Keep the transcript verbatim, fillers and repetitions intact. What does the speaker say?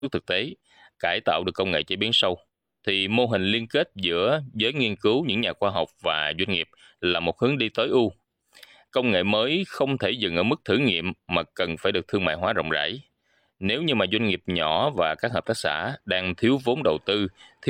thực tế, cải tạo được công nghệ chế biến sâu, thì mô hình liên kết giữa giới nghiên cứu, những nhà khoa học và doanh nghiệp là một hướng đi tối ưu. Công nghệ mới không thể dừng ở mức thử nghiệm mà cần phải được thương mại hóa rộng rãi. Nếu như mà doanh nghiệp nhỏ và các hợp tác xã đang thiếu vốn đầu tư,